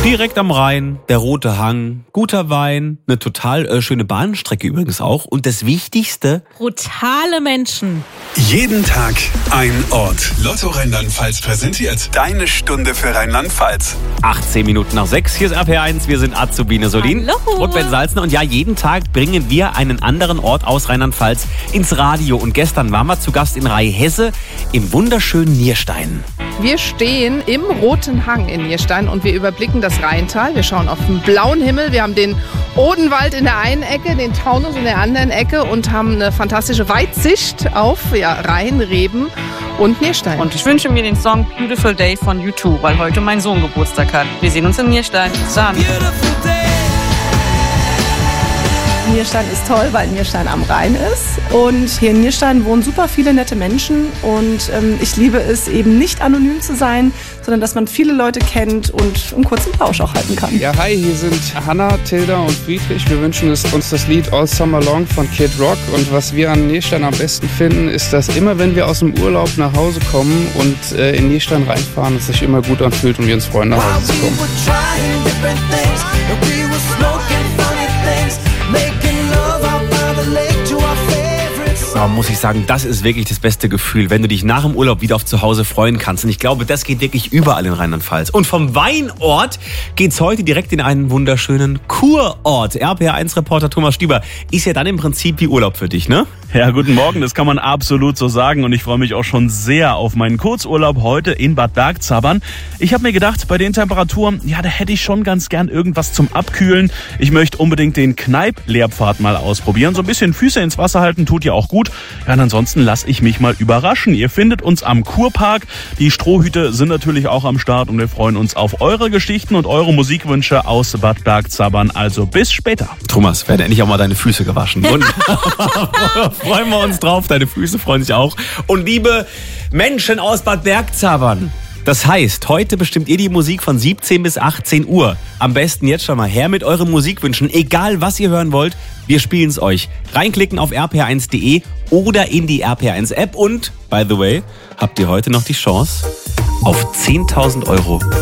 Direkt am Rhein, der Rote Hang, guter Wein, eine total schöne Bahnstrecke übrigens auch. Und das Wichtigste: brutale Menschen. Jeden Tag ein Ort. Lotto Rheinland-Pfalz präsentiert deine Stunde für Rheinland-Pfalz. 18 Minuten nach 6. Hier ist RPR1. Wir sind Azubine Solin Hallo. und Ben Salzner. Und ja, jeden Tag bringen wir einen anderen Ort aus Rheinland-Pfalz ins Radio. Und gestern waren wir zu Gast in Rhei-Hesse im wunderschönen Nierstein. Wir stehen im Roten Hang in Nierstein und wir überblicken das Rheintal. Wir schauen auf den blauen Himmel. Wir haben den Odenwald in der einen Ecke, den Taunus in der anderen Ecke und haben eine fantastische Weitsicht auf Rheinreben und Nierstein. Und ich wünsche mir den Song Beautiful Day von U2, weil heute mein Sohn Geburtstag hat. Wir sehen uns in Nierstein. Bis dann. Nierstein ist toll, weil Nierstein am Rhein ist. Und hier in Nierstein wohnen super viele nette Menschen. Und ich liebe es eben nicht anonym zu sein, sondern dass man viele Leute kennt und einen kurzen Plausch auch halten kann. Ja, hi, hier sind Hanna, Tilda und Friedrich. Wir wünschen uns das Lied All Summer Long von Kid Rock. Und was wir an Nierstein am besten finden, ist, dass immer, wenn wir aus dem Urlaub nach Hause kommen und in Nierstein reinfahren, es sich immer gut anfühlt und wir uns freuen, nach Hause zu kommen. Da muss ich sagen, das ist wirklich das beste Gefühl, wenn du dich nach dem Urlaub wieder auf zu Hause freuen kannst. Und ich glaube, das geht wirklich überall in Rheinland-Pfalz. Und vom Weinort geht's heute direkt in einen wunderschönen Kurort. RPR1-Reporter Thomas Stüber, ist ja dann im Prinzip wie Urlaub für dich, ne? Ja, guten Morgen, das kann man absolut so sagen und ich freue mich auch schon sehr auf meinen Kurzurlaub heute in Bad Bergzabern. Ich habe mir gedacht, bei den Temperaturen, ja, da hätte ich schon ganz gern irgendwas zum Abkühlen. Ich möchte unbedingt den Kneipp-Lehrpfad mal ausprobieren. So ein bisschen Füße ins Wasser halten tut ja auch gut. Ja, und ansonsten lasse ich mich mal überraschen. Ihr findet uns am Kurpark. Die Strohhüte sind natürlich auch am Start und wir freuen uns auf eure Geschichten und eure Musikwünsche aus Bad Bergzabern. Also bis später. Thomas, werden endlich auch mal deine Füße gewaschen. Freuen wir uns drauf, deine Füße freuen sich auch. Und liebe Menschen aus Bad Bergzabern, das heißt, heute bestimmt ihr die Musik von 17 bis 18 Uhr. Am besten jetzt schon mal her mit euren Musikwünschen, egal was ihr hören wollt, wir spielen es euch. Reinklicken auf rpr1.de oder in die RPR1 App und, by the way, habt ihr heute noch die Chance auf 10.000 Euro